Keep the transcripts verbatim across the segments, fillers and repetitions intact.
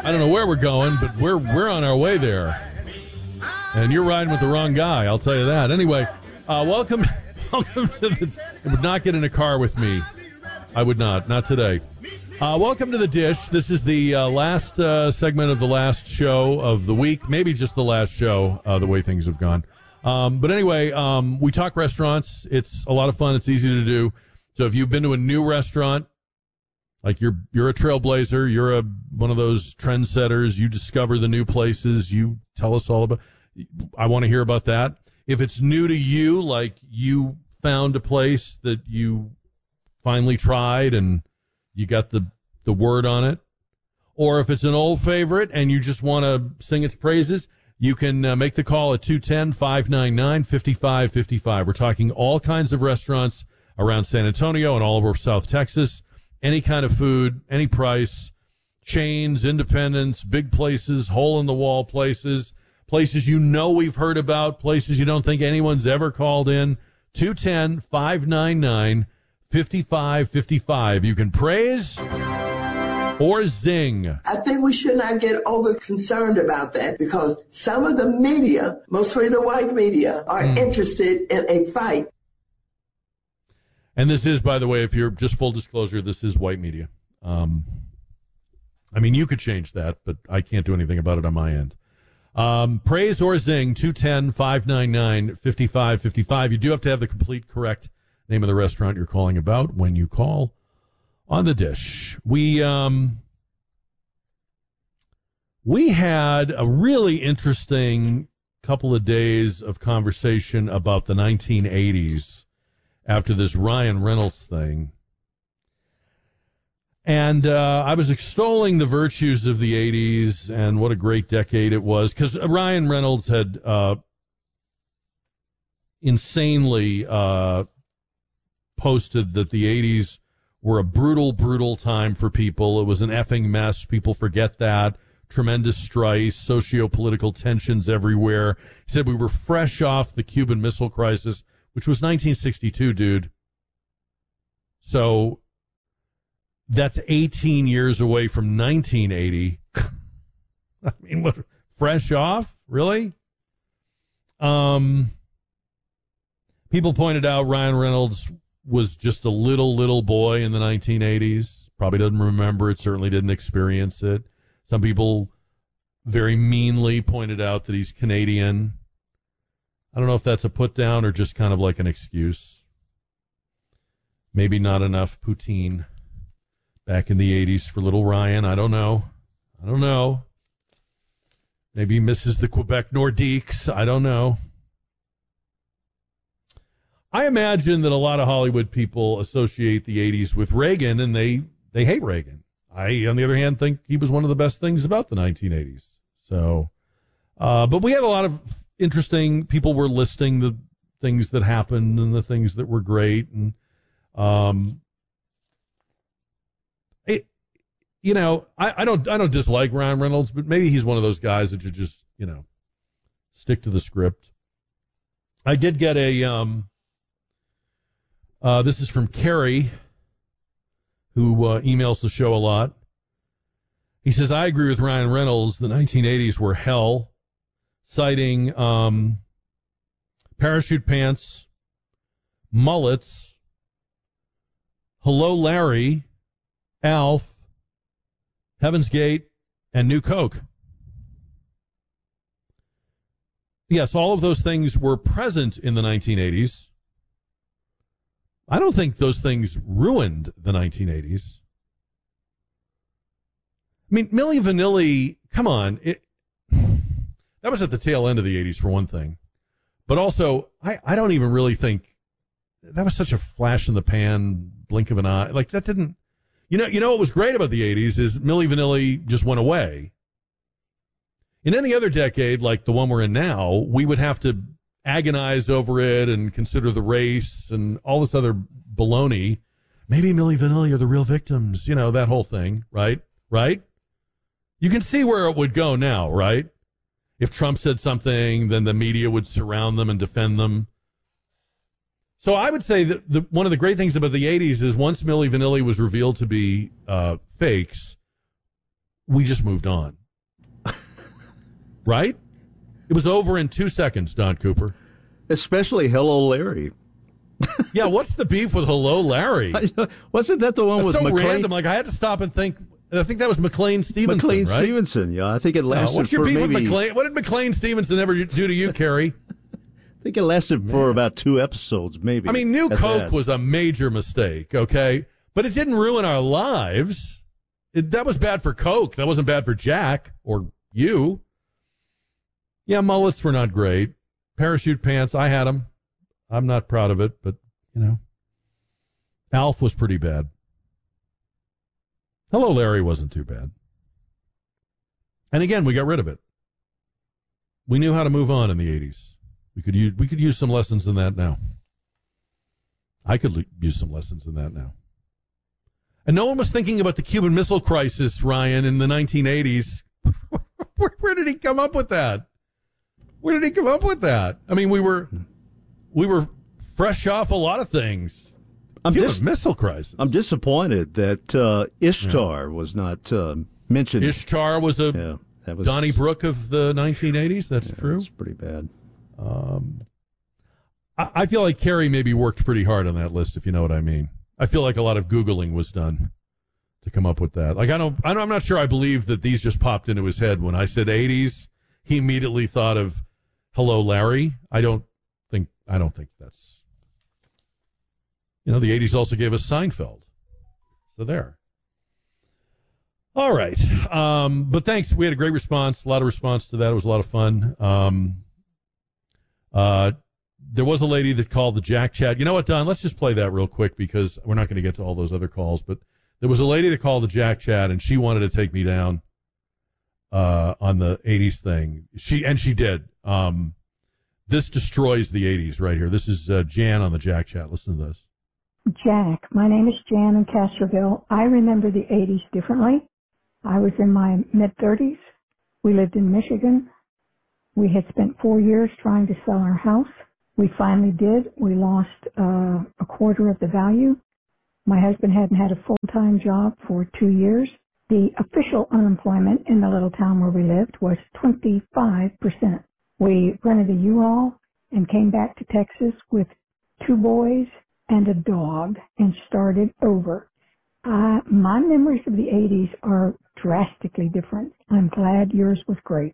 I don't know where we're going, but we're we're on our way there. And you're riding with the wrong guy, I'll tell you that. Anyway, uh, welcome, welcome to the... I would not get in a car with me. I would not. Not today. Uh, welcome to The Dish. This is the uh, last uh, segment of the last show of the week. Maybe just the last show, uh, the way things have gone. Um, but anyway, um, we talk restaurants. It's a lot of fun. It's easy to do. So if you've been to a new restaurant, like you're you're a trailblazer, you're a one of those trendsetters, you discover the new places, you tell us all about... I want to hear about that. If it's new to you, like you found a place that you finally tried and you got the, the word on it, or if it's an old favorite and you just want to sing its praises, you can uh, make the call at two one zero, five nine nine, five five five five. We're talking all kinds of restaurants around San Antonio and all over South Texas. Any kind of food, any price, chains, independents, big places, hole-in-the-wall places, places you know we've heard about, places you don't think anyone's ever called in. two one zero, five nine nine, five five five five. You can praise or zing. I think we should not get over concerned about that because some of the media, mostly the white media, are mm. interested in a fight. And this is, by the way, if you're just full disclosure, this is white media. Um, I mean, you could change that, but I can't do anything about it on my end. Um, praise or zing, two one zero, five nine nine, five five five five. You do have to have the complete correct name of the restaurant you're calling about when you call on The Dish. We, um, we had a really interesting couple of days of conversation about the nineteen eighties after this Ryan Reynolds thing. And uh, I was extolling the virtues of the eighties and what a great decade it was, because Ryan Reynolds had uh, insanely uh, posted that the eighties were a brutal, brutal time for people. It was an effing mess. People forget that. Tremendous strife, socio-political tensions everywhere. He said we were fresh off the Cuban Missile Crisis, which was nineteen sixty-two, dude. So... that's eighteen years away from nineteen eighty. I mean, what, fresh off? Really? Um, people pointed out Ryan Reynolds was just a little, little boy in the nineteen eighties. Probably doesn't remember it, certainly didn't experience it. Some people very meanly pointed out that he's Canadian. I don't know if that's a put down or just kind of like an excuse. Maybe not enough poutine back in the eighties for little Ryan. I don't know. I don't know. Maybe he misses the Quebec Nordiques. I don't know. I imagine that a lot of Hollywood people associate the eighties with Reagan, and they, they hate Reagan. I, on the other hand, think he was one of the best things about the nineteen eighties. So, uh, but we had a lot of interesting people were listing the things that happened and the things that were great. And, um, You know, I, I don't I don't dislike Ryan Reynolds, but maybe he's one of those guys that you just, you know, stick to the script. I did get a, um, uh, this is from Kerry, who uh, emails the show a lot. He says, I agree with Ryan Reynolds. The nineteen eighties were hell, citing um, parachute pants, mullets, Hello Larry, Alf, Heaven's Gate, and New Coke. Yes, all of those things were present in the nineteen eighties. I don't think those things ruined the nineteen eighties. I mean, Milli Vanilli, come on. It, that was at the tail end of the eighties, for one thing. But also, I, I don't even really think that was such a flash in the pan, blink of an eye. Like, that didn't... You know, you know what was great about the eighties is Milli Vanilli just went away. In any other decade, like the one we're in now, we would have to agonize over it and consider the race and all this other baloney. Maybe Milli Vanilli are the real victims, you know, that whole thing, right? Right? You can see where it would go now, right? If Trump said something, then the media would surround them and defend them. So I would say that the, one of the great things about the eighties is once Milli Vanilli was revealed to be uh, fakes, we just moved on. Right? It was over in two seconds, Don Cooper. Especially Hello, Larry. Yeah, what's the beef with Hello, Larry? Wasn't that the one That's with so McLean? random. Like, I had to stop and think. I think that was McLean Stevenson, McLean right? Stevenson, yeah. I think it Yeah, lasted what's your for beef maybe... with McLean? What did McLean Stevenson ever do to you, Kerry? I think it lasted Man. for about two episodes, maybe. I mean, New Coke that. was a major mistake, okay? But it didn't ruin our lives. It, that was bad for Coke. That wasn't bad for Jack or you. Yeah, mullets were not great. Parachute pants, I had them. I'm not proud of it, but, you know. Alf was pretty bad. Hello, Larry wasn't too bad. And again, we got rid of it. We knew how to move on in the eighties. We could use we could use some lessons in that now. I could l- use some lessons in that now. And no one was thinking about the Cuban Missile Crisis, Ryan, in the nineteen eighties. where, where did he come up with that? Where did he come up with that? I mean, we were we were fresh off a lot of things. I'm Cuban dis- Missile Crisis. I'm disappointed that uh, Ishtar yeah. was not uh, mentioned. Ishtar was a yeah, that was, Donnybrook of the nineteen eighties. That's yeah, true. That's pretty bad. Um, I, I feel like Kerry maybe worked pretty hard on that list, if you know what I mean. I feel like a lot of Googling was done to come up with that. Like I don't, I don't I'm not sure I believe that these just popped into his head when I said eighties. He immediately thought of Hello, Larry. I don't think I don't think that's. You know, the eighties also gave us Seinfeld. So there. All right. Um, but thanks. We had a great response, a lot of response to that. It was a lot of fun. Um, uh, there was a lady that called the Jack Chat. You know what, Don? Let's just play that real quick because we're not going to get to all those other calls. But there was a lady that called the Jack Chat, and she wanted to take me down uh, on the eighties thing. She And she did. Um, this destroys the eighties right here. This is uh, Jan on the Jack Chat. Listen to this. Jack, my name is Jan in Castroville. I remember the eighties differently. I was in my mid-thirties. We lived in Michigan. We had spent four years trying to sell our house. We finally did. We lost uh, a quarter of the value. My husband hadn't had a full-time job for two years. The official unemployment in the little town where we lived was twenty-five percent. We rented a U-Haul and came back to Texas with two boys and a dog and started over. Uh, my memories of the eighties are drastically different. I'm glad yours was great.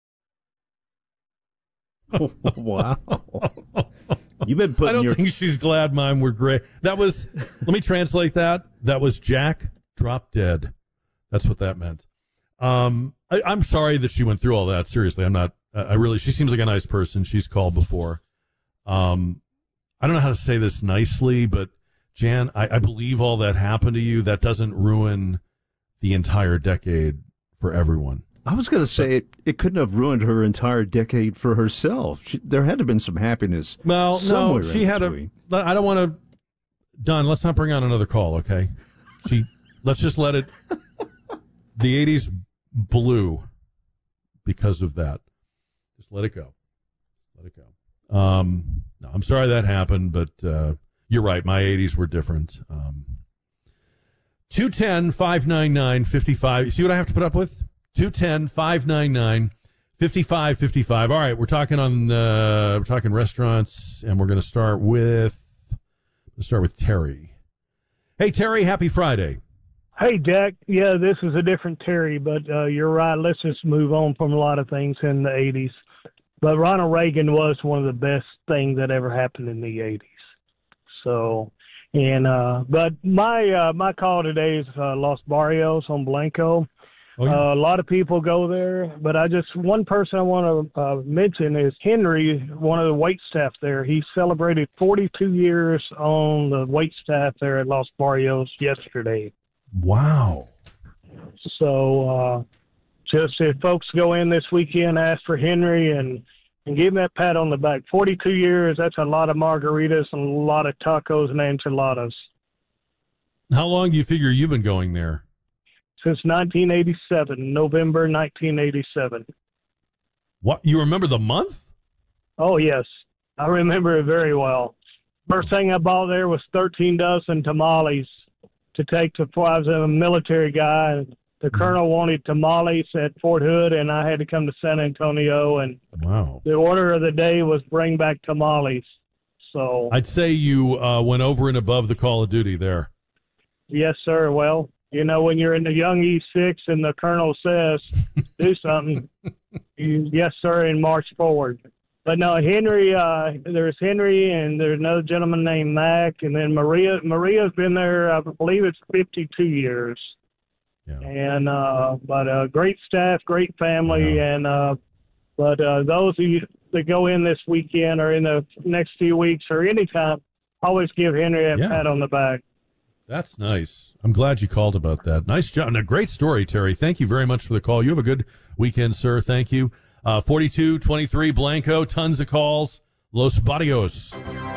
Wow. You've been putting I don't your... think she's glad mine were great. That was, let me translate that. That was Jack drop dead. That's what that meant. Um, I, I'm sorry that she went through all that. Seriously, I'm not, I really, she seems like a nice person. She's called before. Um, I don't know how to say this nicely, but Jan, I, I believe all that happened to you. That doesn't ruin the entire decade for everyone. I was going to say it, it couldn't have ruined her entire decade for herself. She, there had to have been some happiness. Well, no, she had between. a. I don't want to. Don, let's not bring on another call, okay? She. Let's just let it. The eighties blew because of that. Just let it go. Let it go. Um, no, I'm sorry that happened, but uh, you're right. My eighties were different. Um, two one zero, five nine nine, five five. You see what I have to put up with? two one zero, five nine nine, five five five five. All right, we're talking on uh, we're talking restaurants, and we're going to start with let's start with Terry. Hey, Terry, happy Friday. Hey, Jack. Yeah, this is a different Terry, but uh, you're right. Let's just move on from a lot of things in the eighties. But Ronald Reagan was one of the best things that ever happened in the eighties. So, and uh, but my uh, my call today is uh, Los Barrios on Blanco. Oh, yeah. uh, a lot of people go there, but I just one person I want to uh, mention is Henry, one of the wait staff there. He celebrated forty-two years on the wait staff there at Los Barrios yesterday. Wow! So, uh, just if folks go in this weekend, ask for Henry and and give him that pat on the back. forty-two years, that's a lot of margaritas and a lot of tacos and enchiladas. How long do you figure you've been going there? Since nineteen eighty-seven, November nineteen eighty-seven. What? You remember the month? Oh, yes. I remember it very well. First thing I bought there was thirteen dozen tamales to take to, I was a military guy, The colonel wanted tamales at Fort Hood, and I had to come to San Antonio, and wow. the order of the day was bring back tamales. So I'd say you uh, went over and above the Call of Duty there. Yes, sir. Well, you know, when you're in the young E six and the colonel says, do something, you, yes, sir, and march forward. But no, Henry, uh, there's Henry, and there's another gentleman named Mac, and then Maria. Maria's been there, I believe it's fifty-two years. Yeah. And, uh, but uh, great staff, great family, Yeah. and, uh, but uh, those of you that go in this weekend or in the next few weeks or anytime, always give Henry a Yeah. pat on the back. That's nice. I'm glad you called about that. Nice job. And a great story, Terry. Thank you very much for the call. You have a good weekend, sir. Thank you. Uh, forty-two twenty-three Blanco, tons of calls. Los Barrios.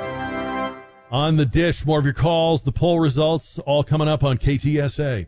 On the dish, more of your calls, the poll results, all coming up on K T S A.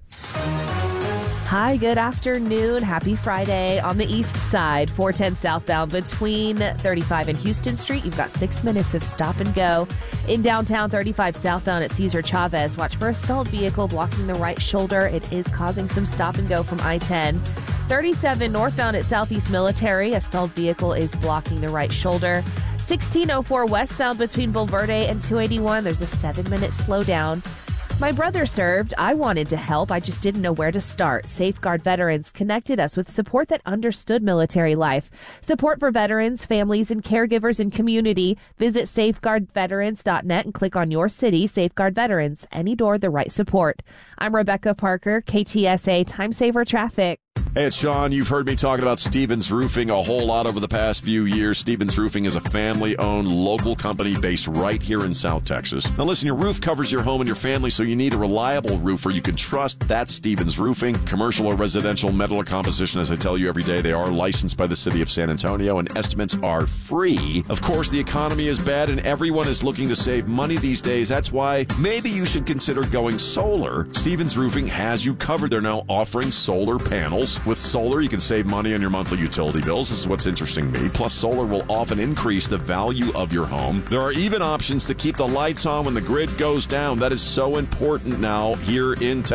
Hi, good afternoon. Happy Friday. On the east side, four ten southbound between thirty-five and Houston Street. You've got six minutes of stop and go. In downtown, thirty-five southbound at Cesar Chavez. Watch for a stalled vehicle blocking the right shoulder. It is causing some stop and go from I ten. thirty-seven northbound at Southeast Military. A stalled vehicle is blocking the right shoulder. sixteen oh four westbound between Bulverde and two eighty-one. There's a seven-minute slowdown. My brother served. I wanted to help. I just didn't know where to start. Safeguard Veterans connected us with support that understood military life. Support for veterans, families, and caregivers in community. Visit safeguard veterans dot net and click on your city. Safeguard Veterans. Any door, the right support. I'm Rebecca Parker, K T S A Time Saver Traffic. Hey, it's Sean. You've heard me talking about Stevens Roofing a whole lot over the past few years. Stevens Roofing is a family-owned local company based right here in South Texas. Now listen, your roof covers your home and your family, so you need a reliable roofer you can trust. That's Stevens Roofing. Commercial or residential, metal or composition, as I tell you every day, they are licensed by the city of San Antonio, and estimates are free. Of course, the economy is bad, and everyone is looking to save money these days. That's why maybe you should consider going solar. Stevens Roofing has you covered. They're now offering solar panels. With solar, you can save money on your monthly utility bills. This is what's interesting to me. Plus, solar will often increase the value of your home. There are even options to keep the lights on when the grid goes down. That is so important now here in Texas.